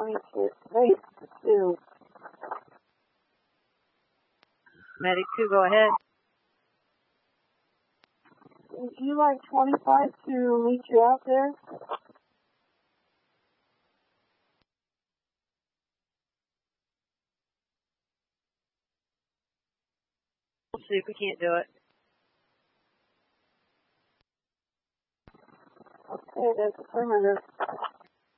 22. Medic 2, go ahead. Would you like 25 to meet you out there? We'll see if we can't do it. Okay, that's affirmative.